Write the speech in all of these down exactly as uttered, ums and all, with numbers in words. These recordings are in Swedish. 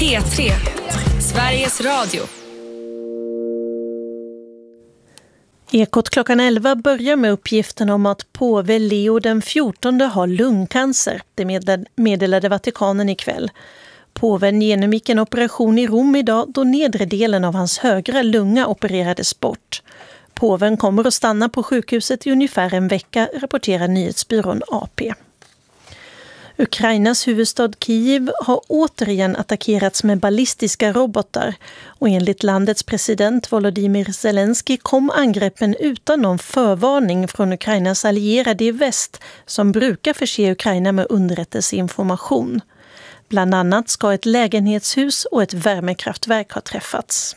P tre, Sveriges Radio. Ekot klockan elva börjar med uppgiften om att påve Leo den fjortonde har lungcancer. Det meddelade Vatikanen ikväll. Påven genomgick en operation i Rom idag då nedre delen av hans högra lunga opererades bort. Påven kommer att stanna på sjukhuset i ungefär en vecka, rapporterar nyhetsbyrån A P. Ukrainas huvudstad Kiev har återigen attackerats med ballistiska robotar och enligt landets president Volodymyr Zelensky kom angreppen utan någon förvarning från Ukrainas allierade i väst som brukar förse Ukraina med underrättelseinformation. Bland annat ska ett lägenhetshus och ett värmekraftverk ha träffats.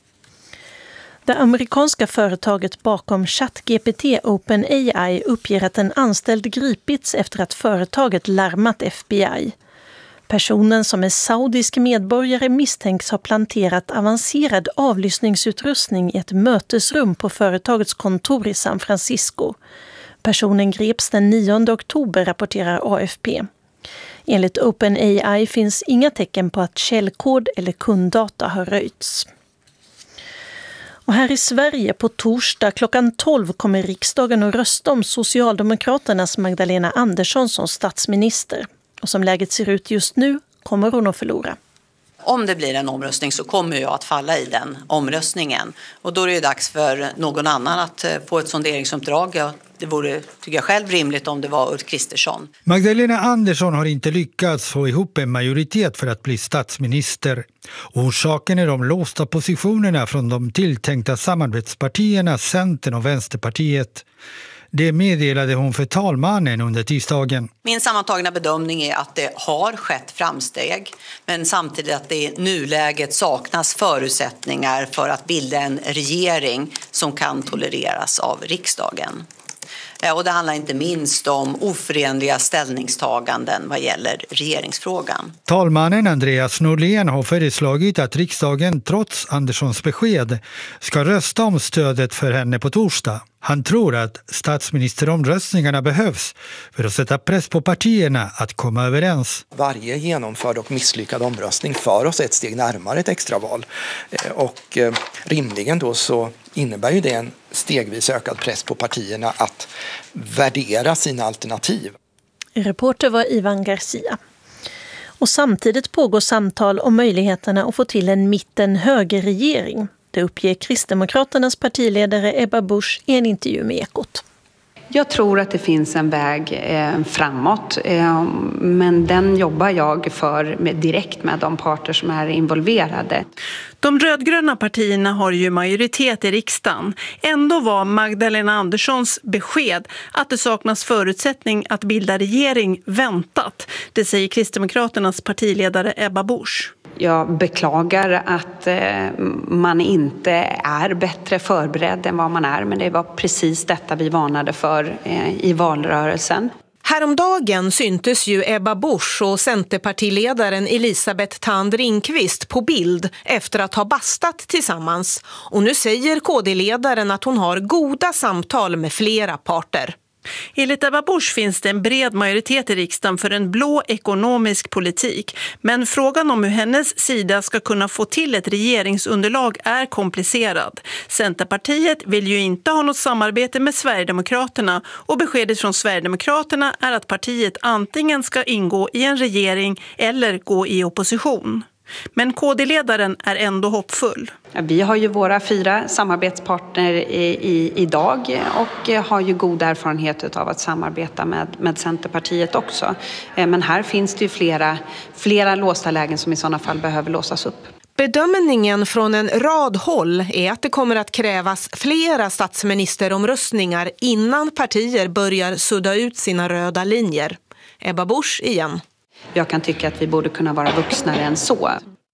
Det amerikanska företaget bakom ChatGPT OpenAI uppger att en anställd gripits efter att företaget larmat F B I. Personen som är saudisk medborgare misstänks ha planterat avancerad avlyssningsutrustning i ett mötesrum på företagets kontor i San Francisco. Personen greps den nionde oktober, rapporterar A F P. Enligt OpenAI finns inga tecken på att källkod eller kunddata har röjts. Och här i Sverige på torsdag klockan tolv kommer riksdagen att rösta om Socialdemokraternas Magdalena Andersson som statsminister. Och som läget ser ut just nu kommer hon att förlora. Om det blir en omröstning så kommer jag att falla i den omröstningen. Och då är det dags för någon annan att få ett sonderingsuppdrag. Det vore, tycker jag själv, rimligt om det var Ulf Kristersson. Magdalena Andersson har inte lyckats få ihop en majoritet för att bli statsminister. Orsaken är de låsta positionerna från de tilltänkta samarbetspartierna Centern och Vänsterpartiet. Det meddelade hon för talmannen under tisdagen. Min sammantagna bedömning är att det har skett framsteg, men samtidigt att det i nuläget saknas förutsättningar för att bilda en regering som kan tolereras av riksdagen. Och det handlar inte minst om oförenliga ställningstaganden vad gäller regeringsfrågan. Talmannen Andreas Norlén har föreslagit att riksdagen trots Anderssons besked ska rösta om stödet för henne på torsdag. Han tror att statsministeromröstningarna behövs för att sätta press på partierna att komma överens. Varje genomförd och misslyckad omröstning för oss ett steg närmare ett extraval. Och rimligen då så innebär ju det en stegvis ökad press på partierna att värdera sina alternativ. Reporter var Ivan Garcia. Och samtidigt pågår samtal om möjligheterna att få till en mitten-högerregering. Det uppger Kristdemokraternas partiledare Ebba Busch i en intervju med Ekot. Jag tror att det finns en väg eh, framåt, eh, men den jobbar jag för med, direkt med de parter som är involverade. De rödgröna partierna har ju majoritet i riksdagen. Ändå var Magdalena Anderssons besked att det saknas förutsättning att bilda regering väntat. Det säger Kristdemokraternas partiledare Ebba Busch. Jag beklagar att eh, man inte är bättre förberedd än vad man är, men det var precis detta vi varnade för eh, i valrörelsen. Häromdagen syntes ju Ebba Busch och Centerpartiledaren Elisabeth Thand Ringqvist på bild efter att ha bastat tillsammans. Och nu säger K D-ledaren att hon har goda samtal med flera parter. Enligt Ebba Busch finns det en bred majoritet i riksdagen för en blå ekonomisk politik. Men frågan om hur hennes sida ska kunna få till ett regeringsunderlag är komplicerad. Centerpartiet vill ju inte ha något samarbete med Sverigedemokraterna och beskedet från Sverigedemokraterna är att partiet antingen ska ingå i en regering eller gå i opposition. Men K D-ledaren är ändå hoppfull. Vi har ju våra fyra samarbetspartner i, i, idag och har ju god erfarenhet av att samarbeta med, med Centerpartiet också. Men här finns det ju flera, flera låsta lägen som i sådana fall behöver låsas upp. Bedömningen från en rad håll är att det kommer att krävas flera statsministeromröstningar innan partier börjar sudda ut sina röda linjer. Ebba Busch igen. Jag kan tycka att vi borde kunna vara vuxnare än så.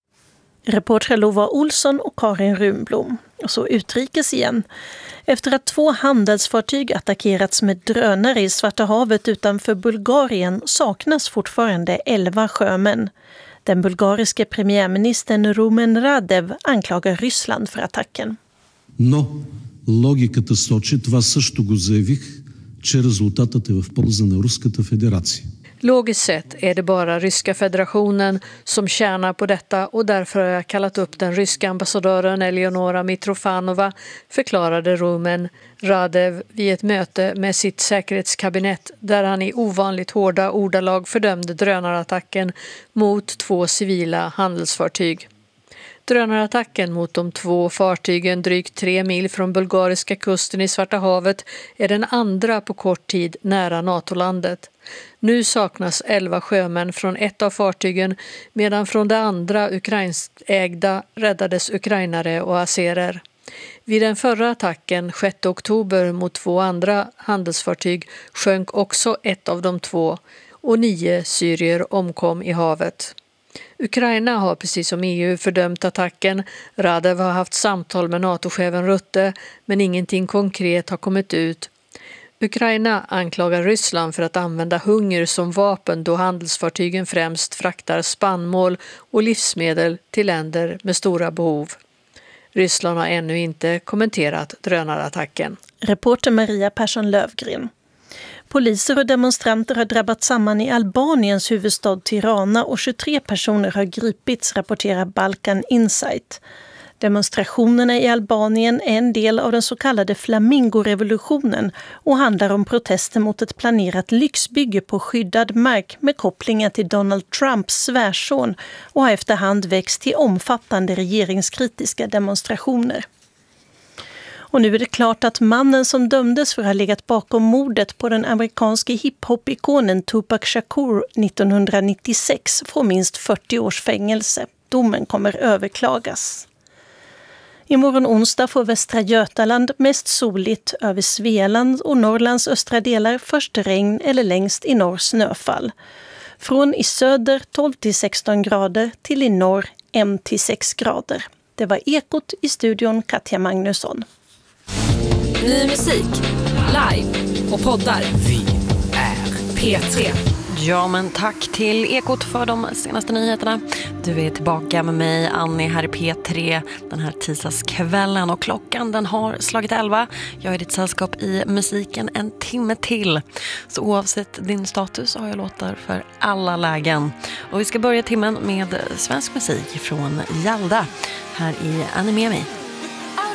Reporter Lova Olsson och Karin Runblom. Och så utrikes igen. Efter att två handelsfartyg attackerats med drönare i Svarta havet utanför Bulgarien saknas fortfarande elva sjömän. Den bulgariske premiärministern Rumen Radev anklagar Ryssland för attacken. Но логиката сочи, това също го заявих, че резултатът е в полза на Руската федерация. Logiskt sett är det bara Ryska federationen som tjänar på detta och därför har jag kallat upp den ryska ambassadören Eleonora Mitrofanova, förklarade Rumen Radev vid ett möte med sitt säkerhetskabinett där han i ovanligt hårda ordalag fördömde drönarattacken mot två civila handelsfartyg. Drönarattacken mot de två fartygen drygt tre mil från bulgariska kusten i Svarta havet är den andra på kort tid nära NATO-landet. Nu saknas elva sjömän från ett av fartygen medan från det andra ukrainsägda räddades ukrainare och azerer. Vid den förra attacken sjätte oktober mot två andra handelsfartyg sjönk också ett av de två och nio syrier omkom i havet. Ukraina har precis som E U fördömt attacken. Radev har haft samtal med NATO-chefen Rutte men ingenting konkret har kommit ut. Ukraina anklagar Ryssland för att använda hunger som vapen då handelsfartygen främst fraktar spannmål och livsmedel till länder med stora behov. Ryssland har ännu inte kommenterat drönarattacken. Reporter Maria Persson Lövgren. Poliser och demonstranter har drabbat samman i Albaniens huvudstad Tirana och tjugotre personer har gripits, rapporterar Balkan Insight. Demonstrationerna i Albanien är en del av den så kallade Flamingorevolutionen och handlar om protester mot ett planerat lyxbygge på skyddad mark med kopplingar till Donald Trumps svärson och har efterhand växt till omfattande regeringskritiska demonstrationer. Och nu är det klart att mannen som dömdes för att ha legat bakom mordet på den amerikanske hiphop-ikonen Tupac Shakur nittonhundranittiosex får minst fyrtio års fängelse. Domen kommer överklagas. Imorgon onsdag får Västra Götaland mest soligt, över Svealand och Norrlands östra delar först regn eller längst i norr snöfall. Från i söder tolv till sexton grader till i norr ett till sex grader. Det var Ekot, i studion Katja Magnusson. Ny musik, live och poddar. Vi är P tre. Ja, men tack till Ekot för de senaste nyheterna. Du är tillbaka med mig, Annie, här i P tre den här tisdagskvällen och klockan den har slagit elva. Jag är ditt sällskap i musiken en timme till. Så oavsett din status så har jag låtar för alla lägen. Och vi ska börja timmen med svensk musik från Jalda här i Annie med mig.